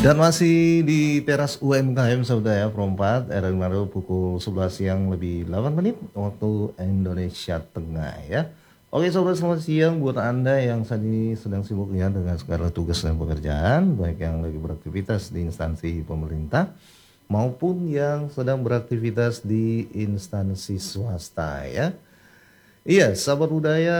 Dan masih di teras UMKM Saudara ya, Pro 4, RRI Manado pukul 11 siang lebih 8 menit waktu Indonesia Tengah ya. Oke Saudara, selamat siang buat Anda yang saat ini sedang sibuk ya dengan segala tugas dan pekerjaan, baik yang lagi beraktivitas di instansi pemerintah maupun yang sedang beraktivitas di instansi swasta ya. Iya, sahabat budaya,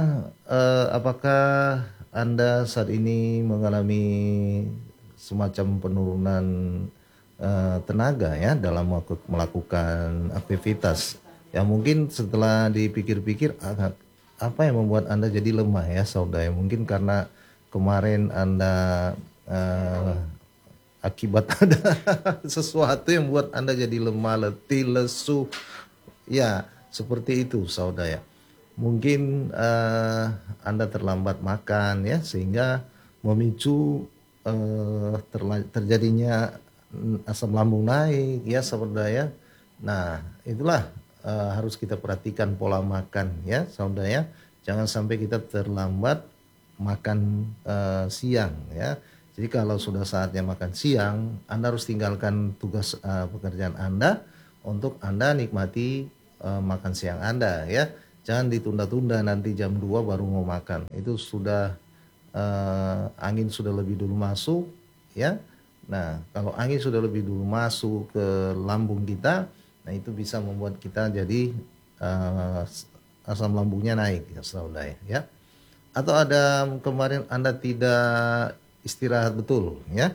apakah Anda saat ini mengalami semacam penurunan tenaga ya dalam waktu melakukan aktivitas? Ya mungkin setelah dipikir-pikir apa yang membuat Anda jadi lemah ya saudara? Mungkin karena kemarin Anda eh, akibat ada sesuatu yang membuat Anda jadi lemah, letih, lesu. Ya, seperti itu saudara. Mungkin Anda terlambat makan ya sehingga memicu terjadinya asam lambung naik ya saudara ya. Nah, itulah harus kita perhatikan pola makan ya saudara ya. Jangan sampai kita terlambat makan siang ya. Jadi kalau sudah saatnya makan siang, Anda harus tinggalkan tugas pekerjaan Anda untuk Anda nikmati makan siang Anda ya. Jangan ditunda-tunda nanti jam 2 baru mau makan. Itu sudah angin sudah lebih dulu masuk ya. Nah, kalau angin sudah lebih dulu masuk ke lambung kita, nah itu bisa membuat kita jadi asam lambungnya naik ya saudara ya. Atau ada kemarin Anda tidak istirahat betul ya.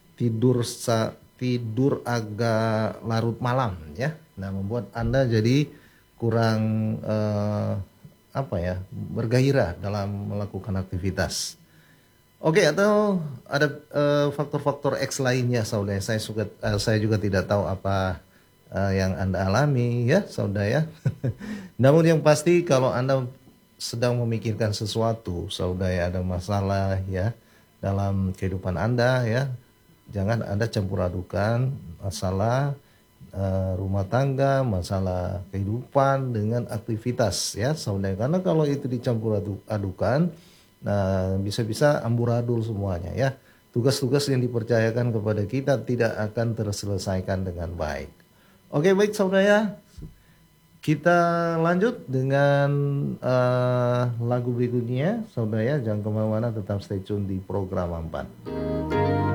Tidur agak larut malam ya. Nah, membuat Anda jadi kurang bergairah dalam melakukan aktivitas. Oke, atau ada faktor-faktor X lainnya saudara. Saya juga tidak tahu apa yang Anda alami ya saudara ya. Namun yang pasti kalau Anda sedang memikirkan sesuatu, saudara ada masalah ya dalam kehidupan Anda ya, jangan Anda campur adukan masalah rumah tangga, masalah kehidupan dengan aktivitas ya saudara. Karena kalau itu dicampur adukan, nah bisa-bisa amburadul semuanya ya. Tugas-tugas yang dipercayakan kepada kita tidak akan terselesaikan dengan baik. Oke baik saudara, kita lanjut dengan lagu berikutnya saudara ya. Jangan kemana-mana, tetap stay tune di program 4.